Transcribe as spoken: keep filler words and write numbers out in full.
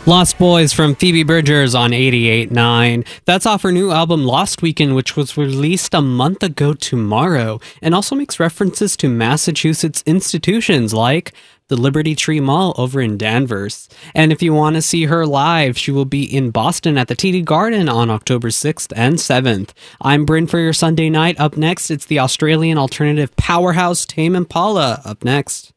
Lost Boys from Phoebe Bridgers on eighty-eight point nine. That's off her new album Lost Weekend, which was released a month ago tomorrow, and also makes references to Massachusetts institutions like the Liberty Tree Mall over in Danvers. And if you want to see her live, she will be in Boston at the T D Garden on October sixth and seventh. I'm Bryn for your Sunday night. Up next, it's the Australian alternative powerhouse Tame Impala. Up next.